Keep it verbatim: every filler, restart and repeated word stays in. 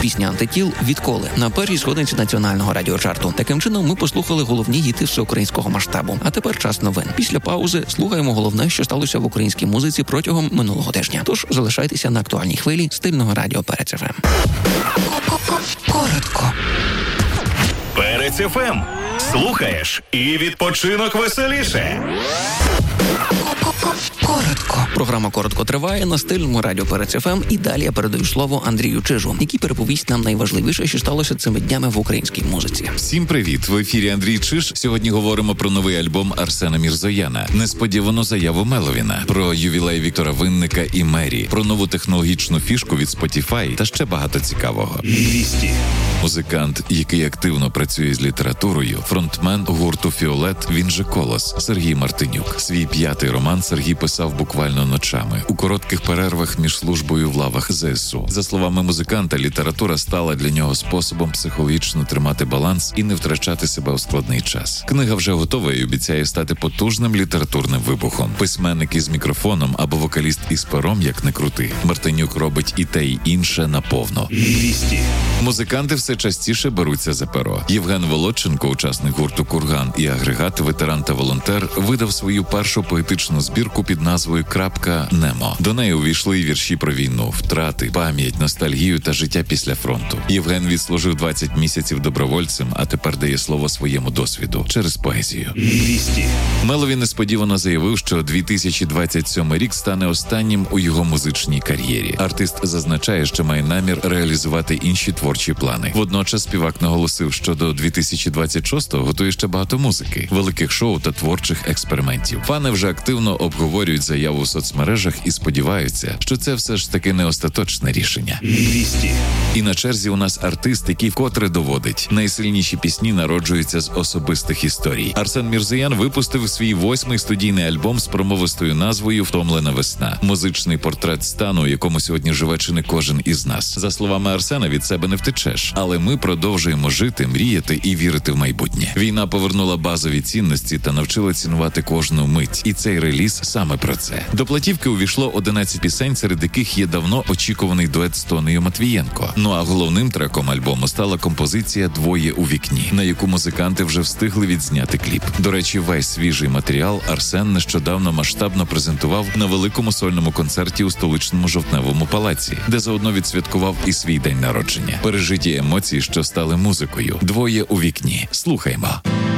Пісня «Антитіл» «Відколи» на першій сходинці національного радіочарту. Таким чином ми послухали головні гіти всеукраїнського масштабу. А тепер час новин. Після паузи слухаємо головне, що сталося в українській музиці протягом минулого тижня. Тож залишайтеся на актуальній хвилі стильного радіо Перець еф ем. Коротко. Перець еф ем. Слухаєш і відпочинок веселіше. Коротко. Програма «Коротко» триває на стильному радіо Перець еф ем, і далі я передаю слово Андрію Чижу, який переповість нам найважливіше, що сталося цими днями в українській музиці. Всім привіт! В ефірі Андрій Чиж. Сьогодні говоримо про новий альбом Арсена Мірзояна, несподівану заяву Меловіна, про ювілей Віктора Винника і Мері, про нову технологічну фішку від Spotify та ще багато цікавого. Вісті. Музикант, який активно працює з літературою, фронтмен гурту «Фіолет», він же «Колос», Сергій Мартинюк. Свій п'ятий роман Сергій писав буквально ночами, у коротких перервах між службою в лавах зе ес у. За словами музиканта, література стала для нього способом психологічно тримати баланс і не втрачати себе у складний час. Книга вже готова і обіцяє стати потужним літературним вибухом. Письменник із мікрофоном або вокаліст із пером, як не крути. Мартинюк робить і те, й інше наповно. Вісті. Музиканти все частіше беруться за перо. Євген Володченко, учасник гурту «Курган» і агрегат, ветеран та волонтер, видав свою першу поетичну збірку під назвою «Крапка Немо». До неї увійшли і вірші про війну, втрати, пам'ять, ностальгію та життя після фронту. Євген відслужив двадцять місяців добровольцем, а тепер дає слово своєму досвіду через поезію. Вісті. Меловін несподівано заявив, що дві тисячі двадцять сьомий рік стане останнім у його музичній кар'єрі. Артист зазначає, що має намір реалізувати інші творчі плани. Водночас співак наголосив, що до дві тисячі двадцять шостого готує ще багато музики, великих шоу та творчих експериментів. Фани вже активно обговорюють заяву в соцмережах і сподіваються, що це все ж таки не остаточне рішення. Вісті. І на черзі у нас артист, який вкотре доводить, найсильніші пісні народжуються з особистих історій. Арсен Мірзоян випустив свій восьмий студійний альбом з промовистою назвою «Втомлена весна». Музичний портрет стану, у якому сьогодні живе чи не кожен із нас. За словами Арсена, від себе не втечеш, але ми продовжуємо жити, мріяти і вірити в майбутнє. Війна повернула базові цінності та навчила цінувати кожну мить. І цей реліз саме про це. До платівки увійшло одинадцять пісень, серед яких є давно очікуваний дует з Тонею Матвієнко. Ну а головним треком альбому стала композиція «Двоє у вікні», на яку музиканти вже встигли відзняти кліп. До речі, весь свіжий матеріал Арсен нещодавно масштабно презентував на великому сольному концерті у столичному Жовтневому палаці, де заодно відсвяткував і свій день народження. Пережиті емоції, що стали музикою. «Двоє у вікні». Слухаймо.